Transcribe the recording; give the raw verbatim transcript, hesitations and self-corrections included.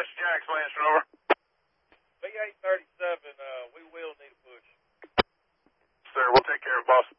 is Jack Lansing, over. B eight thirty-seven, uh, we will need a push. Sir, we'll take care of it, boss.